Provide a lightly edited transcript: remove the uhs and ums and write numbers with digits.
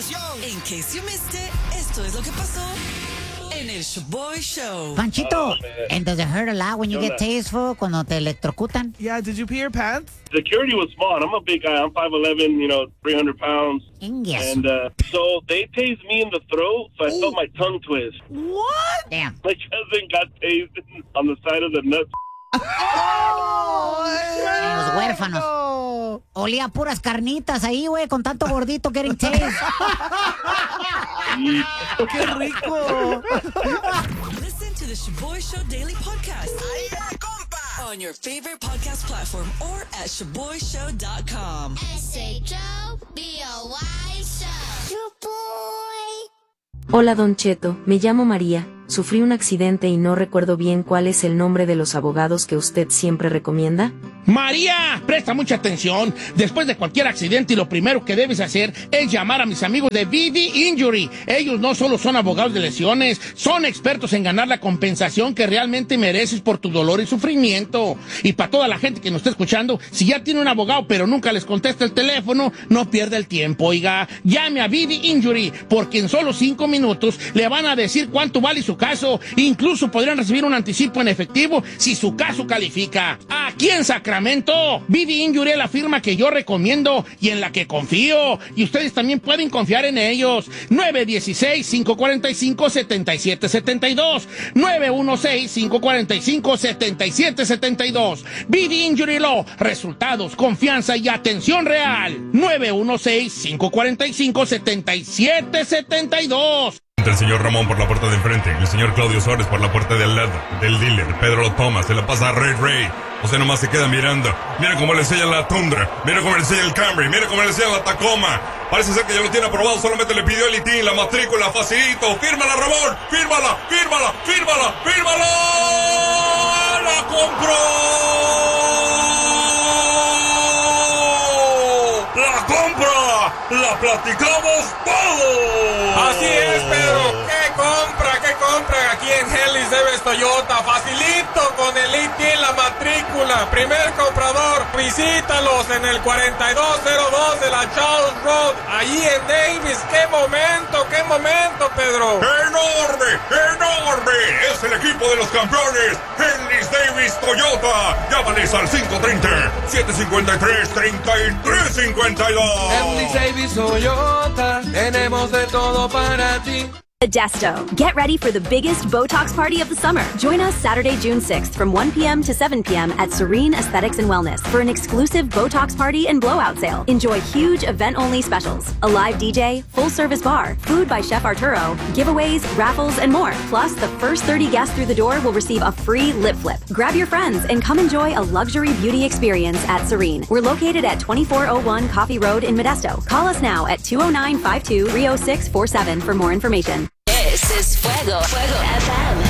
In case you missed it, esto es lo que pasó en el Shoboy Show. Panchito, and does it hurt a lot when you get tased, fool, cuando te electrocutan? Yeah, did you pee your pants? Security was small, and I'm a big guy. I'm 5'11", 300 pounds. Yes. And so they tased me in the throat, so I felt my tongue twist. What? Damn. My cousin got tased on the side of the nuts. Los huérfanos. No. Olía puras carnitas ahí, güey, con tanto gordito getting tased. ¡Qué rico! Listen to the Shoboy Show Daily Podcast. On your favorite podcast platform or at ShoboyShow.com. S-H-O-B-O-Y Show. Shoboy. Hola Don Cheto, me llamo María, sufrí un accidente y no recuerdo bien cuál es el nombre de los abogados que usted siempre recomienda. María, presta mucha atención. Después de cualquier accidente, lo primero que debes hacer es llamar a mis amigos de BD Injury. Ellos no solo son abogados de lesiones, son expertos en ganar la compensación que realmente mereces por tu dolor y sufrimiento. Y para toda la gente que nos está escuchando, si ya tiene un abogado pero nunca les contesta el teléfono, no pierda el tiempo, oiga. Llame a BD Injury, porque en solo 5 minutos le van a decir cuánto vale su caso. Incluso podrían recibir un anticipo en efectivo si su caso califica. Aquí en Sacramento, BD Injury es la firma que yo recomiendo y en la que confío. Y ustedes también pueden confiar en ellos. 916-545-7772. 916-545-7772. BD Injury Law. Resultados, confianza y atención real. 916-545-7772. El señor Ramón por la puerta de enfrente, el señor Claudio Suárez por la puerta de al lado, del dealer, Pedro lo toma, se la pasa a Ray. Usted nomás se queda mirando. Mira cómo le enseña la Tundra, mira cómo le enseña el Camry, mira cómo le enseña la Tacoma. Parece ser que ya lo tiene aprobado, solamente le pidió el ITIN, la matrícula, facilito. Fírmala, Ramón, fírmala. ¡La compró! ¡La compra! ¡La platicamos todo! Así es, Pedro. ¿Qué compra aquí en Hellis Davis Toyota? Facilito con el ITIN, la matrícula. Primer comprador, visítalos en el 4202 de la Charles Road, allí en Davis. ¡Qué momento, Pedro! ¡Enorme! Es el equipo de los campeones, Hellis Davis Toyota. Llámales al 530-753-3352. Hellis Davis Toyota, tenemos de todo para ti. Modesto. Get ready for the biggest Botox party of the summer. Join us Saturday, June 6th from 1 p.m. to 7 p.m. at Serene Aesthetics and Wellness for an exclusive Botox party and blowout sale. Enjoy huge event-only specials, a live DJ, full-service bar, food by Chef Arturo, giveaways, raffles, and more. Plus, the first 30 guests through the door will receive a free lip flip. Grab your friends and come enjoy a luxury beauty experience at Serene. We're located at 2401 Coffee Road in Modesto. Call us now at 209-52-30647 for more information. This is Fuego FM.